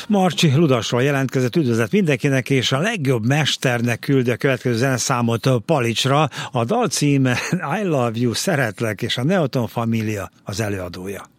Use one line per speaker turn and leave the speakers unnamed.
Marcsi Ludasról jelentkezett, üdvözlet mindenkinek, és a legjobb mesternek küldi a következő zeneszámot Palicsra. A dal címe I Love You, szeretlek, és a Neoton Família az előadója.